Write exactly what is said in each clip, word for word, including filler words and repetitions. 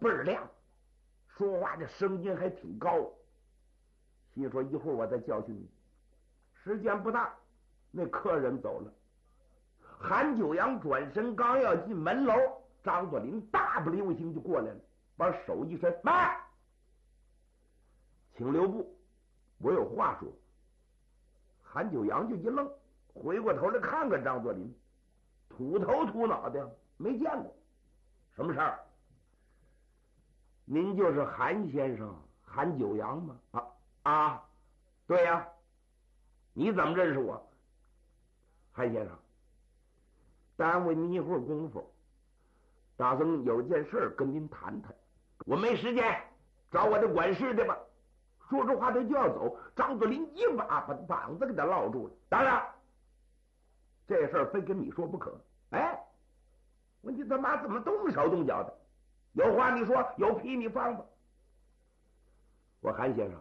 倍儿亮，说话这声音还挺高。心说一会儿我再教训你。时间不大，那客人走了。韩九阳转身刚要进门楼，张作霖大步流星就过来了，把手一伸，慢，请留步，我有话说。韩九阳就一愣，回过头来看看张作霖，土头土脑的，没见过。什么事儿？您就是韩先生韩九阳吗？啊啊，对呀、啊。你怎么认识我？韩先生，耽误您一会儿功夫，打算有件事跟您谈谈。我没时间，找我的管事的吧。说着话他就要走，张作霖一把把膀子给他落住了。当然，这事儿非跟你说不可。哎，我你他妈怎么动手动脚的？有话你说，有屁你放吧。我韩先生，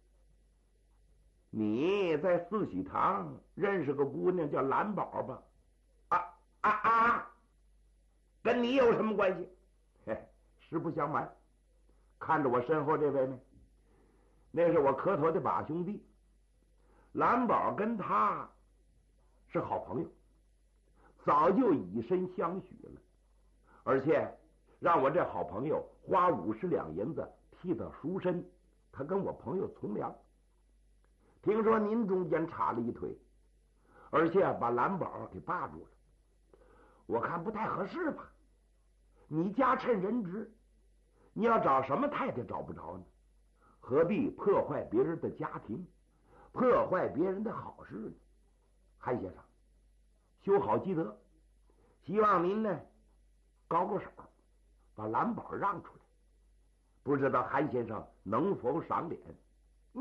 你在四喜堂认识个姑娘叫蓝宝吧？啊啊啊！跟你有什么关系？嘿，实不相瞒，看着我身后这位没？那是我磕头的把兄弟，蓝宝跟他是好朋友，早就以身相许了，而且让我这好朋友花五十两银子替他赎身，他跟我朋友从良。听说您中间插了一腿，而且把蓝宝给霸住了，我看不太合适吧？你家趁人直，你要找什么太太找不着呢？何必破坏别人的家庭，破坏别人的好事呢？韩先生，修好积德，希望您呢高个手，把蓝宝让出来。不知道韩先生能否赏脸？你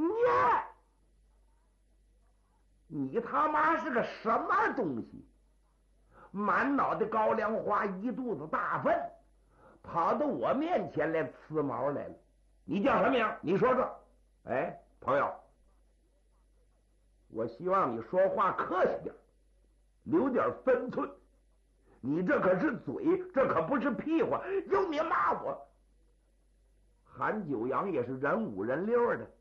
你他妈是个什么东西？满脑袋高粱花，一肚子大粪，跑到我面前来呲毛来了。你叫什么名？你说说。哎，朋友，我希望你说话客气点，留点分寸。你这可是嘴，这可不是屁话。有你骂我！韩九阳也是人五人六的，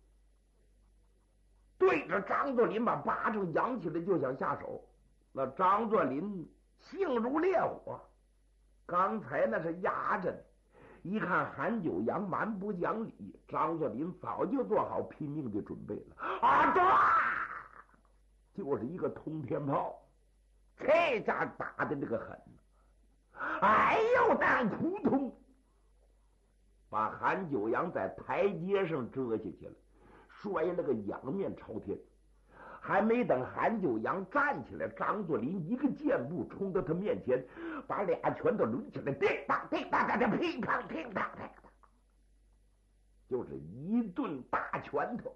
对着张作霖把巴掌扬起来就想下手。那张作霖性如烈火，刚才那是压着的，一看韩九阳蛮不讲理，张作霖早就做好拼命的准备了。啊，对，就是一个通天炮，这家打的这个狠，哎呦，那扑通，把韩九阳在台阶上折下去了，摔了个仰面朝天。还没等韩九阳站起来，张作霖一个箭步冲到他面前，把俩拳头抡起来，叮当叮当当，乒乓乒乓乒乓，就是一顿大拳头。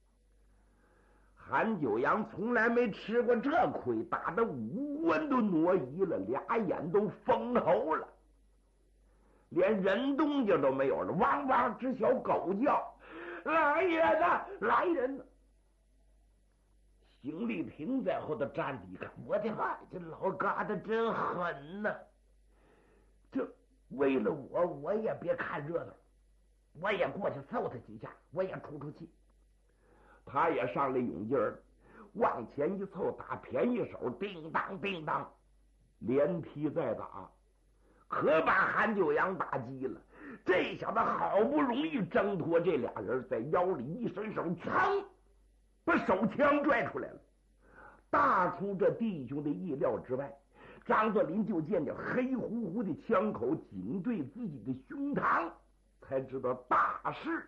韩九阳从来没吃过这亏，打得五官都挪移了，俩眼都封喉了，连人动静都没有了，汪汪直小狗叫，来人呐，来人呐！邢丽萍在后头站着一看，我的妈，这老疙瘩真狠呐！这为了我，我也别看热闹，我也过去揍他几下，我也出出气。他也上来勇劲儿，往前一凑，打便宜手，叮当叮当，连踢再打，可把韩九阳打急了。这小子好不容易挣脱这俩人，在腰里一伸手，噌，把手枪拽出来了。大出这弟兄的意料之外，张作霖就见着黑乎乎的枪口紧对自己的胸膛，才知道大事